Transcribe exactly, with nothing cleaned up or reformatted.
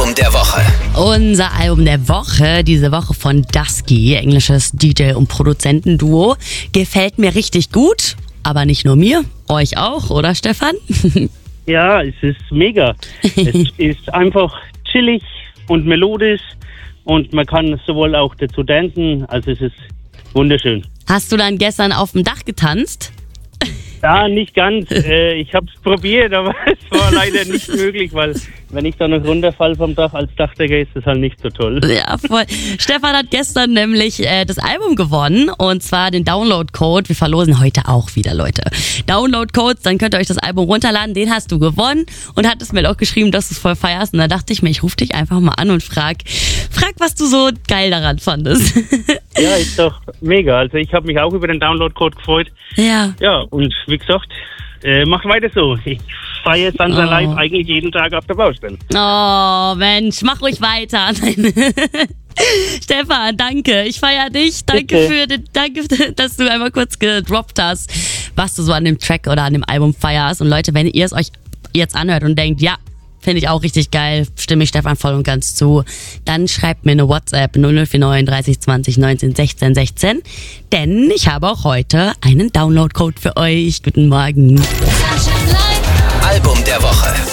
Album der Woche. Unser Album der Woche, diese Woche von Dusky, englisches D J- und Produzentenduo. Gefällt mir richtig gut, aber nicht nur mir, euch auch, oder Stefan? Ja, es ist mega. Es ist einfach chillig und melodisch und man kann sowohl auch dazu tanzen, also es ist wunderschön. Hast du dann gestern auf dem Dach getanzt? Ja, nicht ganz. Äh, ich habe es probiert, aber es war leider nicht möglich, weil wenn ich da noch runterfalle vom Dach als Dachdecker, ist das halt nicht so toll. Ja, voll. Stefan hat gestern nämlich äh, das Album gewonnen und zwar den Download-Code. Wir verlosen heute auch wieder, Leute. Download-Codes, dann könnt ihr euch das Album runterladen. Den hast du gewonnen und hattest mir auch geschrieben, dass du es voll feierst. Und da dachte ich mir, ich rufe dich einfach mal an und frag, frag, was du so geil daran fandest. Ja, ist doch mega. Also ich habe mich auch über den Download-Code gefreut. Ja. Ja, und wie gesagt, äh, macht weiter so. Ich feiere Sansa Oh. live eigentlich jeden Tag auf der Baustelle. Oh, Mensch, mach ruhig weiter. Nein. Stefan, danke. Ich feiere dich. Danke Bitte. für den, danke, dass du einmal kurz gedroppt hast, was du so an dem Track oder an dem Album feierst. Und Leute, wenn ihr es euch jetzt anhört und denkt, ja, finde ich auch richtig geil, stimme ich Stefan voll und ganz zu, dann schreibt mir eine WhatsApp null null vier neun dreißig zwanzig neunzehn sechzehn sechzehn, denn ich habe auch heute einen Download-Code für euch. Guten Morgen. Album der Woche.